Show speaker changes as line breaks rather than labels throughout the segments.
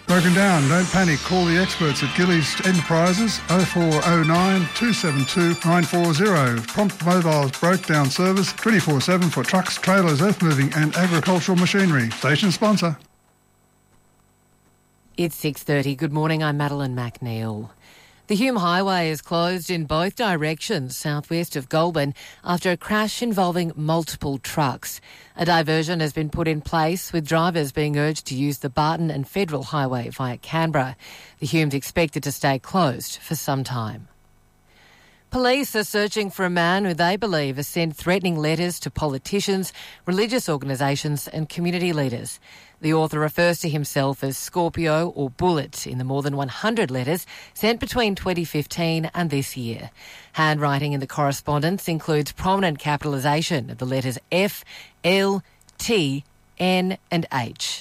Broken down, don't panic. Call the experts at Gillies Enterprises 0409 272 940. Prompt Mobile's broke down service 24/7 for trucks, trailers, earth moving and agricultural machinery. Station sponsor.
It's 6:30. Good morning, I'm Madeline McNeil. The Hume Highway is closed in both directions southwest of Goulburn after a crash involving multiple trucks. A diversion has been put in place with drivers being urged to use the Barton and Federal Highway via Canberra. The Hume's expected to stay closed for some time. Police are searching for a man who they believe has sent threatening letters to politicians, religious organisations and community leaders. The author refers to himself as Scorpio or Bullet in the more than 100 letters sent between 2015 and this year. Handwriting in the correspondence includes prominent capitalisation of the letters F, L, T, N and H.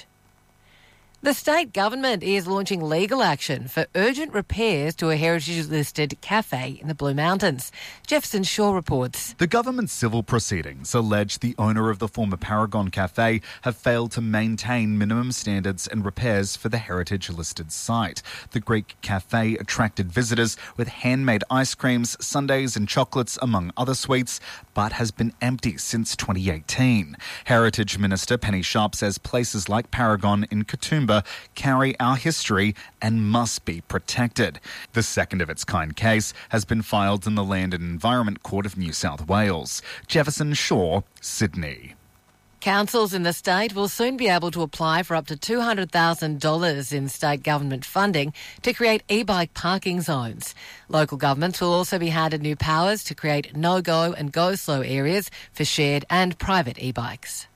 The state government is launching legal action for urgent repairs to a heritage-listed cafe in the Blue Mountains. Jefferson Shaw reports.
The government's civil proceedings allege the owner of the former Paragon Cafe have failed to maintain minimum standards and repairs for the heritage-listed site. The Greek cafe attracted visitors with handmade ice creams, sundaes and chocolates, among other sweets, but has been empty since 2018. Heritage Minister Penny Sharp says places like Paragon in Katoomba carry our history and must be protected. The second of its kind case has been filed in the Land and Environment Court of New South Wales. Jefferson Shaw, Sydney.
Councils in the state will soon be able to apply for up to $200,000 in state government funding to create e-bike parking zones. Local governments will also be handed new powers to create no-go and go-slow areas for shared and private e-bikes.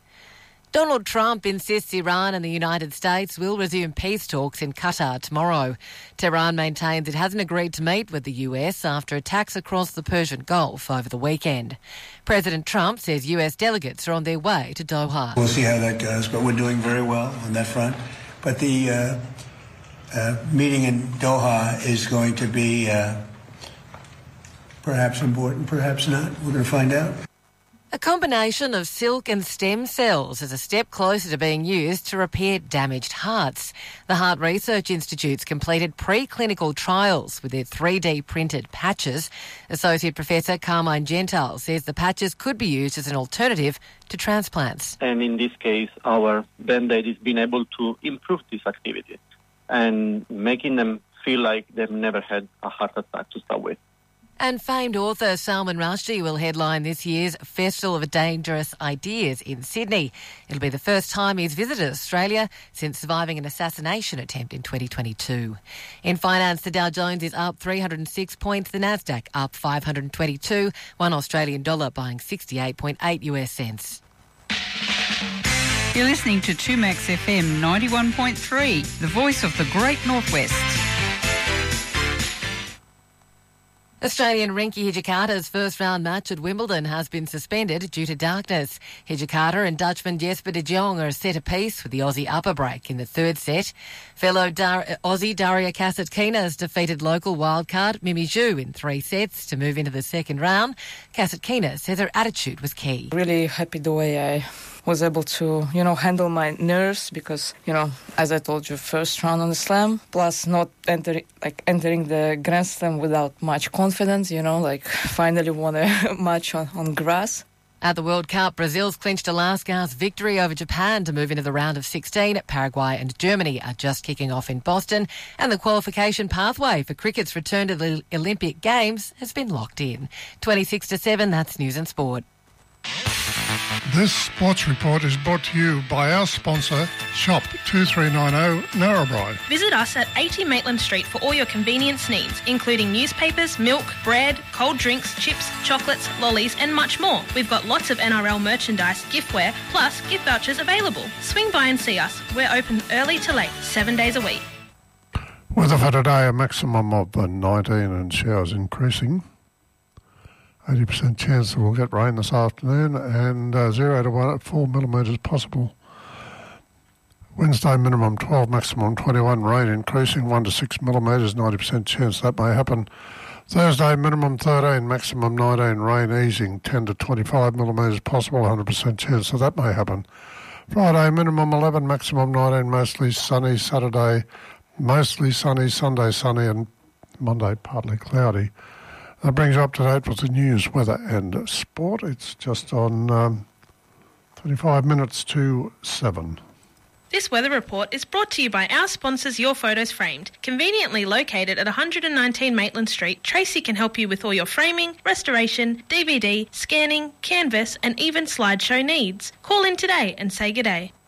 Donald Trump insists Iran and the United States will resume peace talks in Qatar tomorrow. Tehran maintains it hasn't agreed to meet with the US after attacks across the Persian Gulf over the weekend. President Trump says US delegates are on their way to Doha.
We'll see how that goes, but we're doing very well on that front. But the meeting in Doha is going to be perhaps important, perhaps not. We're going to find out.
A combination of silk and stem cells is a step closer to being used to repair damaged hearts. The Heart Research Institute's completed preclinical trials with their 3D printed patches. Associate Professor Carmine Gentile says the patches could be used as an alternative to transplants.
And in this case, our Band-Aid is being able to improve this activity and making them feel like they've never had a heart attack to start with.
And famed author Salman Rushdie will headline this year's Festival of Dangerous Ideas in Sydney. It'll be the first time he's visited Australia since surviving an assassination attempt in 2022. In finance, the Dow Jones is up 306 points, the Nasdaq up 522, $1 Australian dollar buying 68.8 US cents.
You're listening to 2Max FM 91.3, the voice of the Great Northwest.
Australian Rinky Hijikata's first round match at Wimbledon has been suspended due to darkness. Hijikata and Dutchman Jesper de Jong are set apiece with the Aussie upper break in the third set. Fellow Aussie Daria Kasatkina defeated local wildcard Mimi Zhu in 3 sets to move into the second round. Kasatkina says her attitude was key.
Really happy the way I was able to, handle my nerves because, as I told you, first round on the slam, plus not entering the Grand Slam without much confidence, finally won a match on grass.
At the World Cup, Brazil's clinched Alaska's victory over Japan to move into the round of 16. Paraguay and Germany are just kicking off in Boston, and the qualification pathway for cricket's return to the Olympic Games has been locked in. 26-7, that's News and Sport.
This sports report is brought to you by our sponsor, Shop 2390 Narrabri.
Visit us at 80 Maitland Street for all your convenience needs, including newspapers, milk, bread, cold drinks, chips, chocolates, lollies and much more. We've got lots of NRL merchandise, giftware, plus gift vouchers available. Swing by and see us. We're open early to late, 7 days a week.
Weather for today, a maximum of 19 and showers increasing. 80% chance that we'll get rain this afternoon and 0 to 4 millimetres possible. Wednesday minimum 12, maximum 21, rain increasing 1 to 6 millimetres, 90% chance that may happen. Thursday minimum 13, maximum 19, rain easing 10 to 25 millimetres possible, 100% chance that may happen. Friday, minimum 11, maximum 19, mostly sunny. Saturday, mostly sunny. Sunday, sunny, and Monday, partly cloudy. That brings you up to date with the news, weather and sport. It's just on 35 minutes to 7.
This weather report is brought to you by our sponsors Your Photos Framed. Conveniently located at 119 Maitland Street, Tracy can help you with all your framing, restoration, DVD, scanning, canvas and even slideshow needs. Call in today and say good day.